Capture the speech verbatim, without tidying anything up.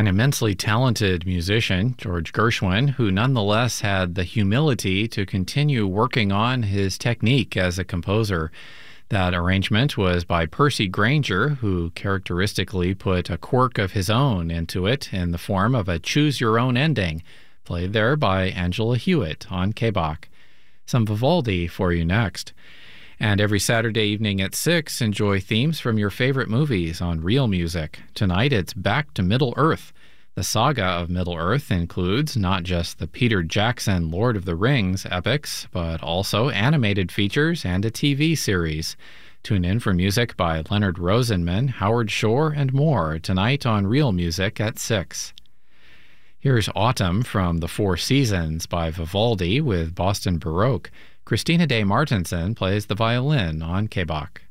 an immensely talented musician, George Gershwin, who nonetheless had the humility to continue working on his technique as a composer. That arrangement was by Percy Grainger, who characteristically put a quirk of his own into it in the form of a choose-your-own ending, played there by Angela Hewitt on K B A C. Some Vivaldi for you next. And every Saturday evening at six, enjoy themes from your favorite movies on Real Music. Tonight it's Back to Middle-earth. The saga of Middle-earth includes not just the Peter Jackson Lord of the Rings epics, but also animated features and a T V series. Tune in for music by Leonard Rosenman, Howard Shore, and more tonight on Real Music at six. Here's Autumn from The Four Seasons by Vivaldi with Boston Baroque. Christina Day Martinson plays the violin on K B A C.